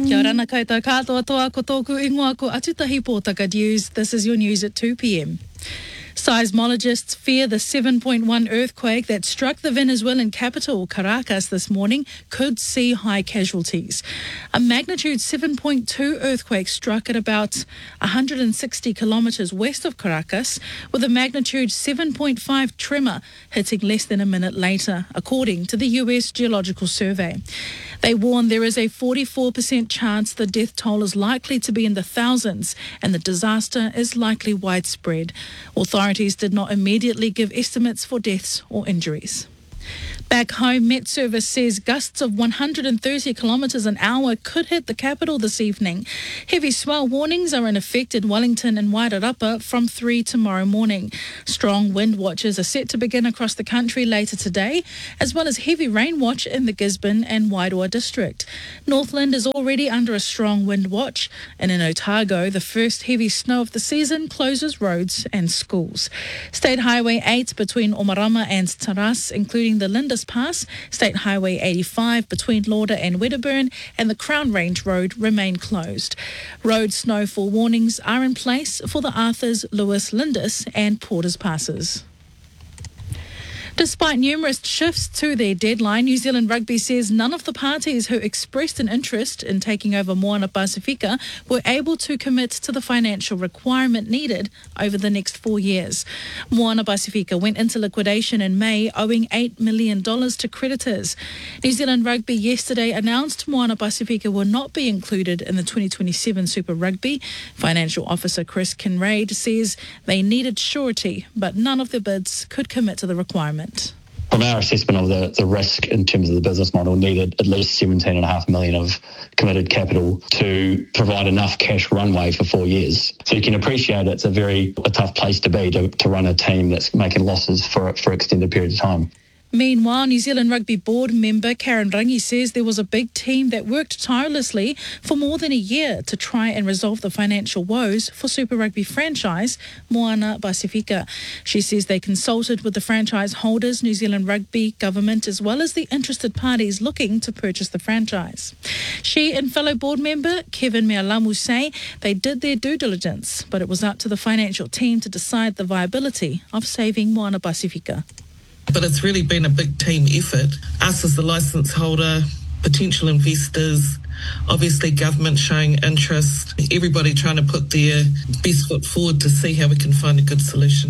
Kia ora na koutou katoa toa ko tōku ingoa ko Atutahi Pōtaka News. This is your news at 2 p.m. Seismologists fear the 7.1 earthquake that struck the Venezuelan capital, Caracas, this morning could see high casualties. A magnitude 7.2 earthquake struck at about 160 kilometres west of Caracas, with a magnitude 7.5 tremor hitting less than a minute later, according to the US Geological Survey. They warn there is a 44% chance the death toll is likely to be in the thousands and the disaster is likely widespread. Authorities did not immediately give estimates for deaths or injuries. Back home, Met Service says gusts of 130 kilometres an hour could hit the capital this evening. Heavy swell warnings are in effect in Wellington and Wairarapa from 3 tomorrow morning. Strong wind watches are set to begin across the country later today, as well as heavy rain watch in the Gisborne and Wairoa district. Northland is already under a strong wind watch, and in Otago, the first heavy snow of the season closes roads and schools. State Highway 8 between Omarama and Taras, including the Lindis Pass, State Highway 85 between Lauder and Wedderburn, and the Crown Range Road remain closed. Road snowfall warnings are in place for the Arthurs, Lewis, Lindis and Porters Passes. Despite numerous shifts to their deadline, New Zealand Rugby says none of the parties who expressed an interest in taking over Moana Pasifika were able to commit to the financial requirement needed over the next 4 years. Moana Pasifika went into liquidation in May, owing $8 million to creditors. New Zealand Rugby yesterday announced Moana Pasifika will not be included in the 2027 Super Rugby. Financial Officer Chris Kinraid says they needed surety, but none of the bids could commit to the requirement. From our assessment of the risk in terms of the business model, needed at least $17.5 million of committed capital to provide enough cash runway for 4 years. So you can appreciate it's a tough place to be to run a team that's making losses for extended periods of time. Meanwhile, New Zealand Rugby board member Karen Rangi says there was a big team that worked tirelessly for more than a year to try and resolve the financial woes for Super Rugby franchise Moana Pasifika. She says they consulted with the franchise holders, New Zealand Rugby, government, as well as the interested parties looking to purchase the franchise. She and fellow board member Kevin Mealamu say they did their due diligence, but it was up to the financial team to decide the viability of saving Moana Pasifika. But it's really been a big team effort. Us as the licence holder, potential investors, obviously government showing interest, everybody trying to put their best foot forward to see how we can find a good solution.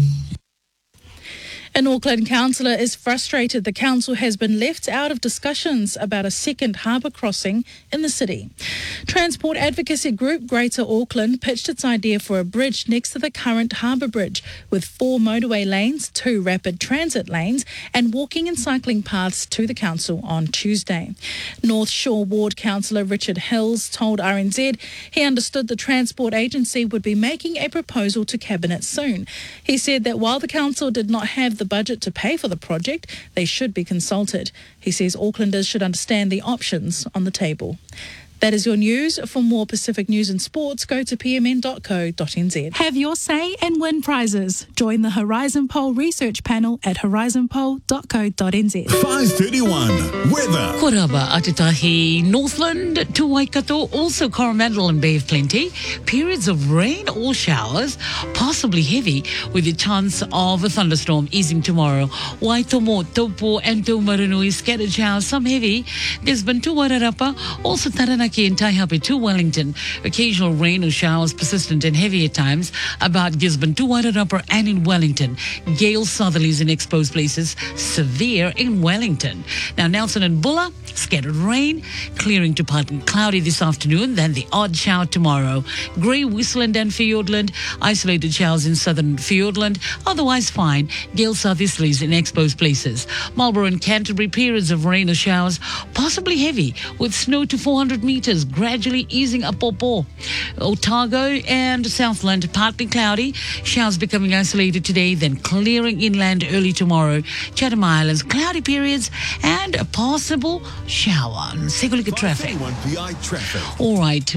An Auckland councillor is frustrated the council has been left out of discussions about a second harbour crossing in the city. Transport advocacy group Greater Auckland pitched its idea for a bridge next to the current harbour bridge with 4 motorway lanes, 2 rapid transit lanes and walking and cycling paths to the council on Tuesday. North Shore Ward councillor Richard Hills told RNZ he understood the Transport Agency would be making a proposal to Cabinet soon. He said that while the council did not have the budget to pay for the project, they should be consulted. He says Aucklanders should understand the options on the table. That is your news. For more Pacific news and sports, go to pmn.co.nz. Have your say and win prizes. Join the Horizon Poll research panel at horizonpoll.co.nz. 5:31 weather. Koraba Atutahi, Northland to Waikato, also Coromandel and Bay of Plenty. Periods of rain or showers, possibly heavy, with a chance of a thunderstorm easing tomorrow. Waitomo, Taupo and Taumarunui, scattered showers, some heavy. Gisborne to Wairarapa, also Taranaki and Taihape to Wellington. Occasional rain or showers persistent and heavy at times about Gisborne to Wairarapa and in Wellington. Gale southerlies in exposed places, severe in Wellington. Now Nelson and Bulla, scattered rain, clearing to partly cloudy this afternoon, then the odd shower tomorrow. Grey, Whistland and Fiordland, isolated showers in southern Fiordland, otherwise fine. Gale southeasterlies in exposed places. Marlborough and Canterbury, periods of rain or showers, possibly heavy, with snow to 400 metres, gradually easing up Popo. Otago and Southland, partly cloudy, showers becoming isolated today, then clearing inland early tomorrow. Chatham Islands, cloudy periods and a possible shower. Let's take a look at traffic. All right,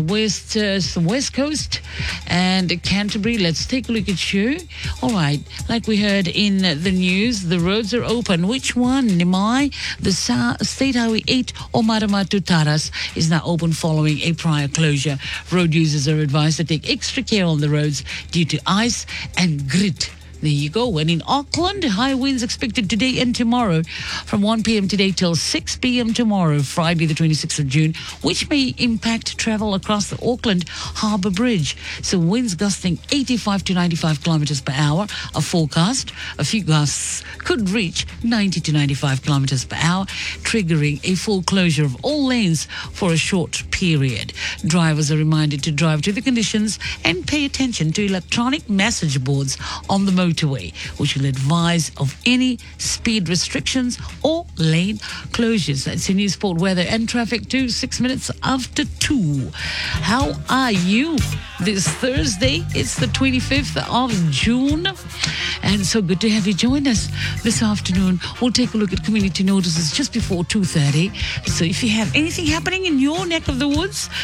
west coast and Canterbury. Let's take a look at you. All right, like we heard in the news, the roads are open. Which one? Nimai, the State Highway 8 Omarama to Taras is now open even following a prior closure. Road users are advised to take extra care on the roads due to ice and grit. There you go. And in Auckland, high winds expected today and tomorrow from 1 p.m. today till 6 p.m. tomorrow, Friday the 26th of June, which may impact travel across the Auckland Harbour Bridge. So winds gusting 85 to 95 kilometres per hour are forecast. A few gusts could reach 90 to 95 kilometres per hour, triggering a full closure of all lanes for a short period. Drivers are reminded to drive to the conditions and pay attention to electronic message boards on the motorway, which will advise of any speed restrictions or lane closures. That's your news, sport, weather and traffic to 6 minutes after 2. How are you this Thursday? It's the 25th of June. And so good to have you join us this afternoon. We'll take a look at community notices just before 2:30. So if you have anything happening in your neck of the woods,